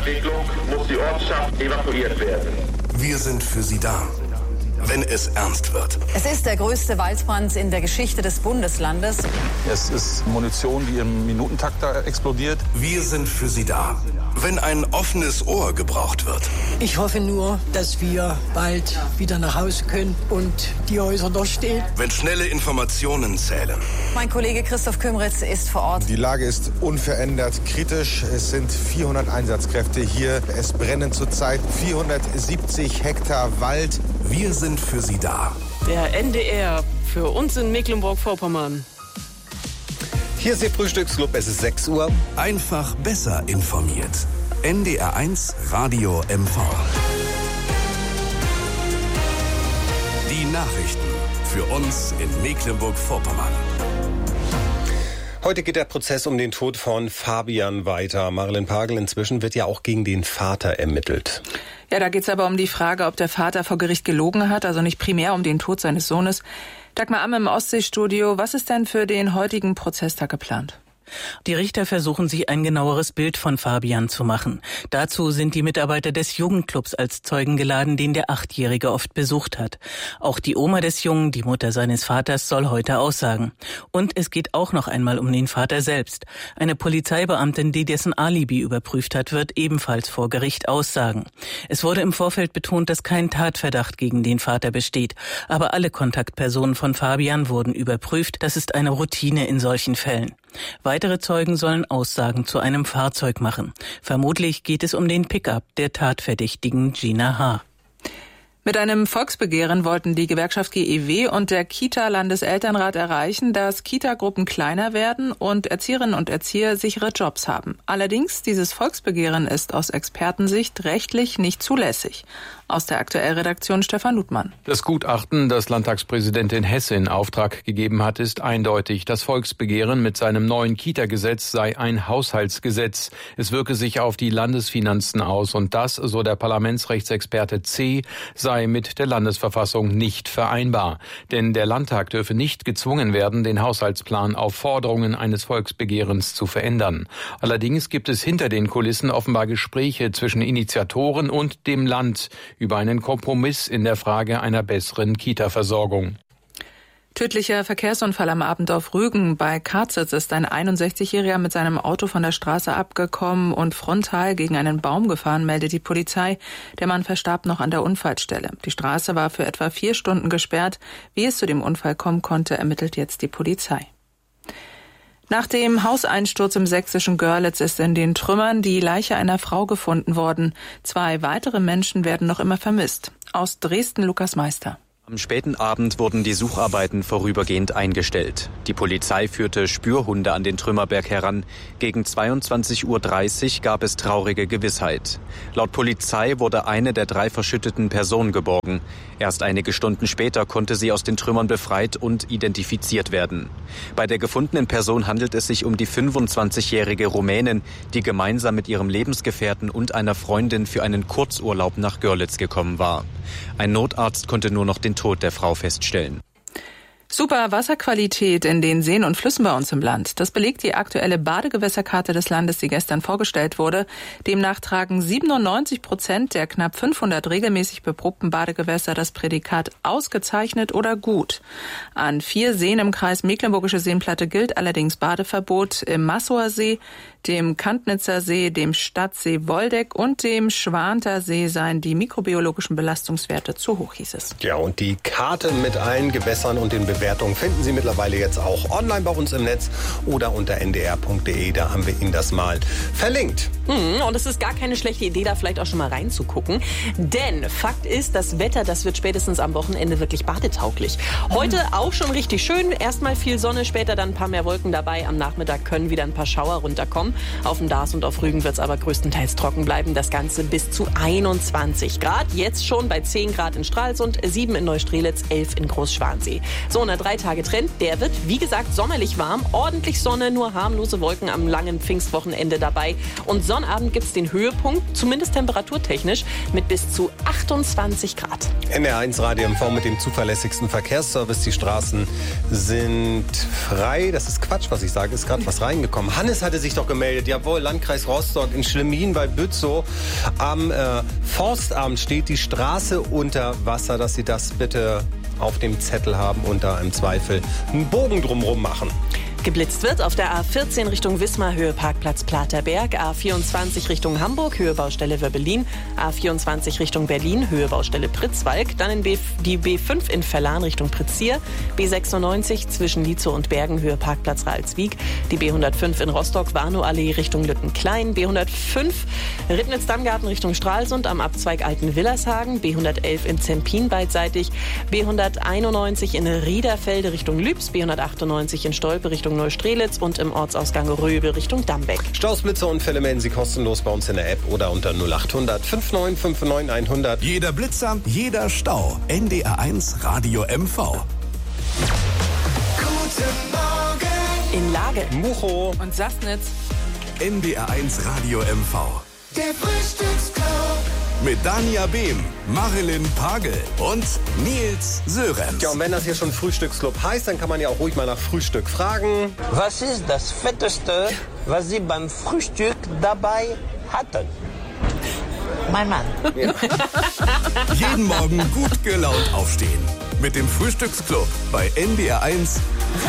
Entwicklung muss die Ortschaft evakuiert werden. Wir sind für Sie da, wenn es ernst wird. Es ist der größte Waldbrand in der Geschichte des Bundeslandes. Es ist Munition, die im Minutentakt da explodiert. Wir sind für Sie da, wenn ein offenes Ohr gebraucht wird. Ich hoffe nur, dass wir bald wieder nach Hause können und die Häuser noch stehen. Wenn schnelle Informationen zählen. Mein Kollege Christoph Kümritz ist vor Ort. Die Lage ist unverändert kritisch. Es sind 400 Einsatzkräfte hier. Es brennen zurzeit 470 Hektar Wald. Wir sind für Sie da. Der NDR für uns in Mecklenburg-Vorpommern. Hier ist Ihr Frühstücksclub, es ist 6 Uhr. Einfach besser informiert. NDR 1 Radio MV. Die Nachrichten für uns in Mecklenburg-Vorpommern. Heute geht der Prozess um den Tod von Fabian weiter. Marilyn Pagel, inzwischen wird ja auch gegen den Vater ermittelt. Ja, da geht es aber um die Frage, ob der Vater vor Gericht gelogen hat, also nicht primär um den Tod seines Sohnes. Dagmar Amm im Ostseestudio, was ist denn für den heutigen Prozesstag geplant? Die Richter versuchen, sich ein genaueres Bild von Fabian zu machen. Dazu sind die Mitarbeiter des Jugendclubs als Zeugen geladen, den der 8-Jährige oft besucht hat. Auch die Oma des Jungen, die Mutter seines Vaters, soll heute aussagen. Und es geht auch noch einmal um den Vater selbst. Eine Polizeibeamtin, die dessen Alibi überprüft hat, wird ebenfalls vor Gericht aussagen. Es wurde im Vorfeld betont, dass kein Tatverdacht gegen den Vater besteht. Aber alle Kontaktpersonen von Fabian wurden überprüft. Das ist eine Routine in solchen Fällen. Weitere Zeugen sollen Aussagen zu einem Fahrzeug machen. Vermutlich geht es um den Pickup der Tatverdächtigen Gina H. Mit einem Volksbegehren wollten die Gewerkschaft GEW und der Kita-Landeselternrat erreichen, dass Kitagruppen kleiner werden und Erzieherinnen und Erzieher sichere Jobs haben. Allerdings, dieses Volksbegehren ist aus Expertensicht rechtlich nicht zulässig. Aus der Aktuellredaktion Stefan Ludmann. Das Gutachten, das Landtagspräsidentin Hesse in Auftrag gegeben hat, ist eindeutig. Das Volksbegehren mit seinem neuen Kita-Gesetz sei ein Haushaltsgesetz. Es wirke sich auf die Landesfinanzen aus und das, so der Parlamentsrechtsexperte C., sei mit der Landesverfassung nicht vereinbar. Denn der Landtag dürfe nicht gezwungen werden, den Haushaltsplan auf Forderungen eines Volksbegehrens zu verändern. Allerdings gibt es hinter den Kulissen offenbar Gespräche zwischen Initiatoren und dem Land über einen Kompromiss in der Frage einer besseren Kita-Versorgung. Tödlicher Verkehrsunfall am Abend auf Rügen. Bei Karzitz ist ein 61-Jähriger mit seinem Auto von der Straße abgekommen und frontal gegen einen Baum gefahren, meldet die Polizei. Der Mann verstarb noch an der Unfallstelle. Die Straße war für etwa 4 Stunden gesperrt. Wie es zu dem Unfall kommen konnte, ermittelt jetzt die Polizei. Nach dem Hauseinsturz im sächsischen Görlitz ist in den Trümmern die Leiche einer Frau gefunden worden. 2 weitere Menschen werden noch immer vermisst. Aus Dresden Lukas Meister. Am späten Abend wurden die Sucharbeiten vorübergehend eingestellt. Die Polizei führte Spürhunde an den Trümmerberg heran. Gegen 22:30 Uhr gab es traurige Gewissheit. Laut Polizei wurde eine der 3 verschütteten Personen geborgen. Erst einige Stunden später konnte sie aus den Trümmern befreit und identifiziert werden. Bei der gefundenen Person handelt es sich um die 25-jährige Rumänin, die gemeinsam mit ihrem Lebensgefährten und einer Freundin für einen Kurzurlaub nach Görlitz gekommen war. Ein Notarzt konnte nur noch den Tod der Frau feststellen. Super Wasserqualität in den Seen und Flüssen bei uns im Land. Das belegt die aktuelle Badegewässerkarte des Landes, die gestern vorgestellt wurde. Demnach tragen 97% der knapp 500 regelmäßig beprobten Badegewässer das Prädikat ausgezeichnet oder gut. An 4 Seen im Kreis Mecklenburgische Seenplatte gilt allerdings Badeverbot. Im Massower See, dem Kantnitzer See, dem Stadtsee Woldeck und dem Schwanter See seien die mikrobiologischen Belastungswerte zu hoch, hieß es. Ja, und die Karte mit allen Gewässern und den Bewertungen finden Sie mittlerweile jetzt auch online bei uns im Netz oder unter ndr.de. Da haben wir Ihnen das mal verlinkt. Und es ist gar keine schlechte Idee, da vielleicht auch schon mal reinzugucken. Denn Fakt ist, das Wetter, das wird spätestens am Wochenende wirklich badetauglich. Heute auch schon richtig schön. Erstmal viel Sonne, später dann ein paar mehr Wolken dabei. Am Nachmittag können wieder ein paar Schauer runterkommen. Auf dem Dars und auf Rügen wird es aber größtenteils trocken bleiben. Das Ganze bis zu 21 Grad. Jetzt schon bei 10 Grad in Stralsund, 7 in Neustrelitz, 11 in Großschwansee. So, ein 3-Tage-Trend, der wird, wie gesagt, sommerlich warm. Ordentlich Sonne, nur harmlose Wolken am langen Pfingstwochenende dabei. Und Sonnabend gibt es den Höhepunkt, zumindest temperaturtechnisch, mit bis zu 28 Grad. NDR1 Radio MV mit dem zuverlässigsten Verkehrsservice. Die Straßen sind frei. Das ist Quatsch, was ich sage. Ist gerade was reingekommen. Hannes hatte sich doch gemeldet. meldet. Jawohl, Landkreis Rostock in Schlemmin bei Bützow. Am Forstamt steht die Straße unter Wasser, dass Sie das bitte auf dem Zettel haben und da im Zweifel einen Bogen drumherum machen. Geblitzt wird auf der A14 Richtung Wismar, Höhe Parkplatz Platerberg, A24 Richtung Hamburg, Höhe Baustelle Wöbbelin, A24 Richtung Berlin, Höhe Baustelle Pritzwalk, dann die B5 in Verlan Richtung Pritzsier, B96 zwischen Lietzow und Bergen, Höhe Parkplatz Ralswiek, die B105 in Rostock, Warnow-Allee Richtung Lüttenklein, B105 Ribnitz-Dammgarten Richtung Stralsund am Abzweig Alten-Willershagen, B111 in Zempin beidseitig, B191 in Riederfelde Richtung Lübs, B198 in Stolpe Richtung Neustrelitz und im Ortsausgang Röbel Richtung Dambeck. Staus, Blitze und Fälle melden Sie kostenlos bei uns in der App oder unter 0800 5959 100. Jeder Blitzer, jeder Stau. NDR1 Radio MV. Guten Morgen. In Lage, Mucho und Sassnitz. NDR1 Radio MV. Der Frühstücksclub. Mit Dania Behm, Marilyn Pagel und Nils Sören. Ja, und wenn das hier schon Frühstücksclub heißt, dann kann man ja auch ruhig mal nach Frühstück fragen. Was ist das Fetteste, was Sie beim Frühstück dabei hatten? Mein Mann. Ja. Jeden Morgen gut gelaunt aufstehen. Mit dem Frühstücksclub bei NDR1